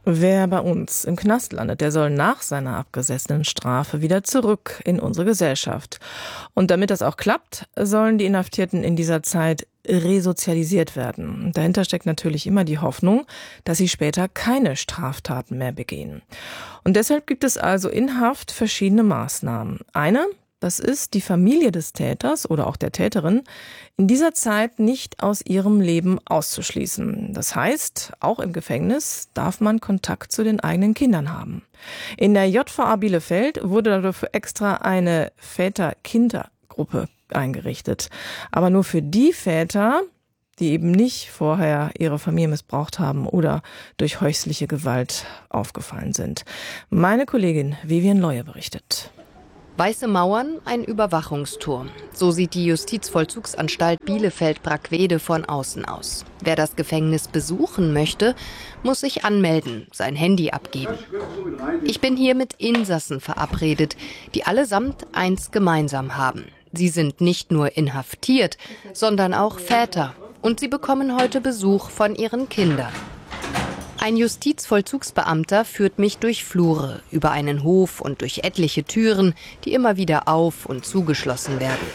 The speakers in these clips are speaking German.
Wer bei uns im Knast landet, der soll nach seiner abgesessenen Strafe wieder zurück in unsere Gesellschaft. Und damit das auch klappt, sollen die Inhaftierten in dieser Zeit resozialisiert werden. Dahinter steckt natürlich immer die Hoffnung, dass sie später keine Straftaten mehr begehen. Und deshalb gibt es also in Haft verschiedene Maßnahmen. Eine, das ist, die Familie des Täters oder auch der Täterin in dieser Zeit nicht aus ihrem Leben auszuschließen. Das heißt, auch im Gefängnis darf man Kontakt zu den eigenen Kindern haben. In der JVA Bielefeld wurde dafür extra eine Väter-Kinder-Gruppe eingerichtet. Aber nur für die Väter, die eben nicht vorher ihre Familie missbraucht haben oder durch häusliche Gewalt aufgefallen sind. Meine Kollegin Vivian Leue berichtet. Weiße Mauern, ein Überwachungsturm. So sieht die Justizvollzugsanstalt Bielefeld-Brackwede von außen aus. Wer das Gefängnis besuchen möchte, muss sich anmelden, sein Handy abgeben. Ich bin hier mit Insassen verabredet, die allesamt eins gemeinsam haben. Sie sind nicht nur inhaftiert, sondern auch Väter. Und sie bekommen heute Besuch von ihren Kindern. Ein Justizvollzugsbeamter führt mich durch Flure, über einen Hof und durch etliche Türen, die immer wieder auf- und zugeschlossen werden.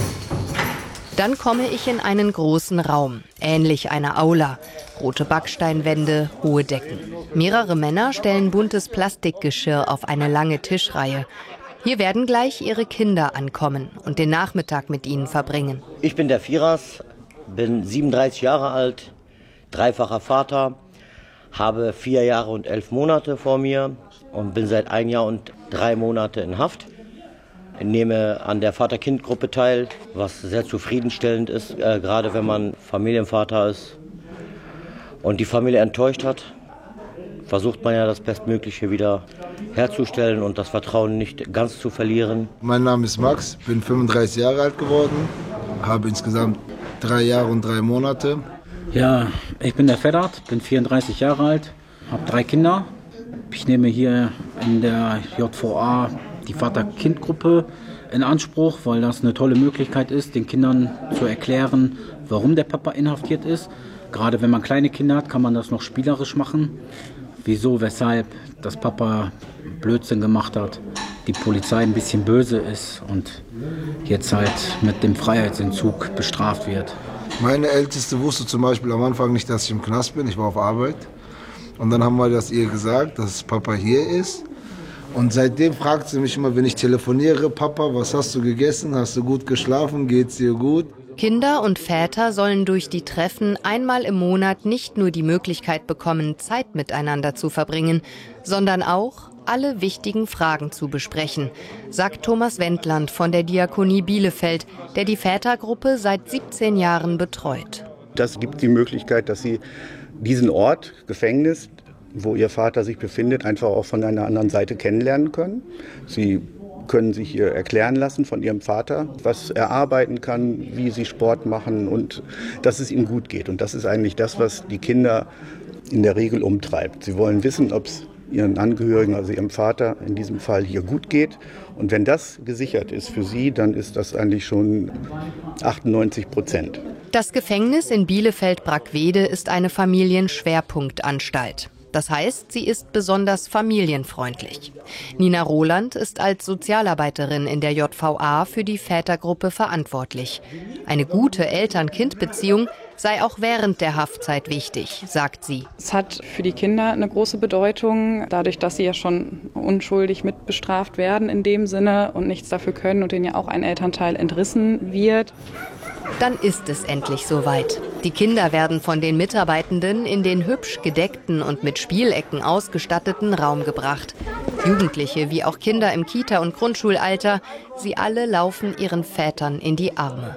Dann komme ich in einen großen Raum, ähnlich einer Aula. Rote Backsteinwände, hohe Decken. Mehrere Männer stellen buntes Plastikgeschirr auf eine lange Tischreihe. Hier werden gleich ihre Kinder ankommen und den Nachmittag mit ihnen verbringen. Ich bin der Firas, bin 37 Jahre alt, dreifacher Vater. Habe 4 Jahre und 11 Monate vor mir und bin seit 1 Jahr und 3 Monate in Haft. Ich nehme an der Vater-Kind-Gruppe teil, was sehr zufriedenstellend ist, gerade wenn man Familienvater ist und die Familie enttäuscht hat. Versucht man ja das Bestmögliche wieder herzustellen und das Vertrauen nicht ganz zu verlieren. Mein Name ist Max, bin 35 Jahre alt geworden, habe insgesamt 3 Jahre und 3 Monate. Ja, ich bin der Ferhat, bin 34 Jahre alt, habe 3 Kinder. Ich nehme hier in der JVA die Vater-Kind-Gruppe in Anspruch, weil das eine tolle Möglichkeit ist, den Kindern zu erklären, warum der Papa inhaftiert ist. Gerade wenn man kleine Kinder hat, kann man das noch spielerisch machen. Wieso, weshalb das Papa Blödsinn gemacht hat, die Polizei ein bisschen böse ist und jetzt halt mit dem Freiheitsentzug bestraft wird. Meine Älteste wusste zum Beispiel am Anfang nicht, dass ich im Knast bin. Ich war auf Arbeit. Und dann haben wir das ihr gesagt, dass Papa hier ist. Und seitdem fragt sie mich immer, wenn ich telefoniere, Papa, was hast du gegessen? Hast du gut geschlafen? Geht's dir gut? Kinder und Väter sollen durch die Treffen einmal im Monat nicht nur die Möglichkeit bekommen, Zeit miteinander zu verbringen, sondern auch alle wichtigen Fragen zu besprechen, sagt Thomas Wendland von der Diakonie Bielefeld, der die Vätergruppe seit 17 Jahren betreut. Das gibt die Möglichkeit, dass Sie diesen Ort, Gefängnis, wo Ihr Vater sich befindet, einfach auch von einer anderen Seite kennenlernen können. Sie können sich erklären lassen von Ihrem Vater, was er arbeiten kann, wie Sie Sport machen und dass es ihm gut geht. Und das ist eigentlich das, was die Kinder in der Regel umtreibt. Sie wollen wissen, ob es ihren Angehörigen, also ihrem Vater in diesem Fall, hier gut geht. Und wenn das gesichert ist für sie, dann ist das eigentlich schon 98%. Das Gefängnis in Bielefeld-Brackwede ist eine Familienschwerpunktanstalt. Das heißt, sie ist besonders familienfreundlich. Nina Roland ist als Sozialarbeiterin in der JVA für die Vätergruppe verantwortlich. Eine gute Eltern-Kind-Beziehung sei auch während der Haftzeit wichtig, sagt sie. Es hat für die Kinder eine große Bedeutung, dadurch, dass sie ja schon unschuldig mitbestraft werden in dem Sinne und nichts dafür können und denen ja auch ein Elternteil entrissen wird. Dann ist es endlich soweit. Die Kinder werden von den Mitarbeitenden in den hübsch gedeckten und mit Spielecken ausgestatteten Raum gebracht. Jugendliche wie auch Kinder im Kita- und Grundschulalter, sie alle laufen ihren Vätern in die Arme.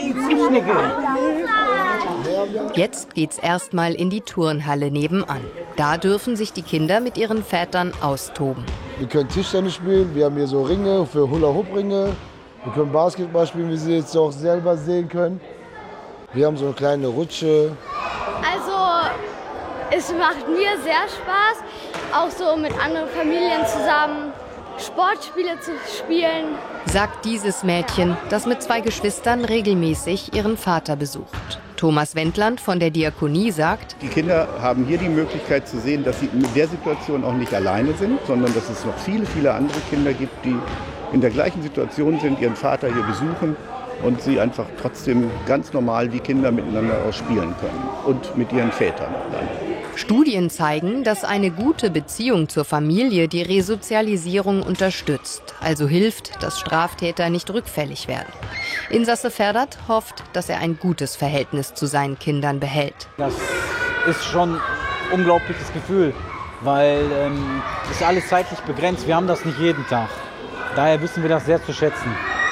Jetzt geht's erstmal in die Turnhalle nebenan. Da dürfen sich die Kinder mit ihren Vätern austoben. Wir können Tischtennis spielen, wir haben hier so Ringe für Hula-Hoop-Ringe. Wir können Basketball spielen, wie Sie jetzt auch selber sehen können. Wir haben so eine kleine Rutsche. Also, es macht mir sehr Spaß, auch so mit anderen Familien zusammen Sportspiele zu spielen. Sagt dieses Mädchen, das mit 2 Geschwistern regelmäßig ihren Vater besucht. Thomas Wendland von der Diakonie sagt: Die Kinder haben hier die Möglichkeit zu sehen, dass sie in der Situation auch nicht alleine sind, sondern dass es noch viele, viele andere Kinder gibt, die in der gleichen Situation sind, ihren Vater hier besuchen und sie einfach trotzdem ganz normal wie Kinder miteinander auch spielen können und mit ihren Vätern dann. Studien zeigen, dass eine gute Beziehung zur Familie die Resozialisierung unterstützt, also hilft, dass Straftäter nicht rückfällig werden. Insasse Ferdat hofft, dass er ein gutes Verhältnis zu seinen Kindern behält. Das ist schon ein unglaubliches Gefühl, weil es ist alles zeitlich begrenzt. Wir haben das nicht jeden Tag. Daher wissen wir das sehr zu schätzen.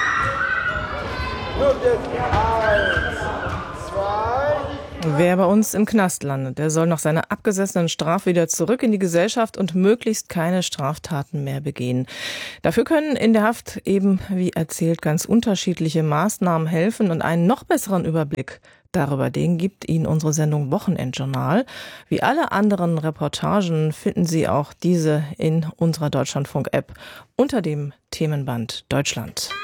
Wer bei uns im Knast landet, der soll nach seiner abgesessenen Strafe wieder zurück in die Gesellschaft und möglichst keine Straftaten mehr begehen. Dafür können in der Haft eben, wie erzählt, ganz unterschiedliche Maßnahmen helfen, und einen noch besseren Überblick darüber, den gibt Ihnen unsere Sendung Wochenendjournal. Wie alle anderen Reportagen finden Sie auch diese in unserer Deutschlandfunk-App unter dem Themenband Deutschland.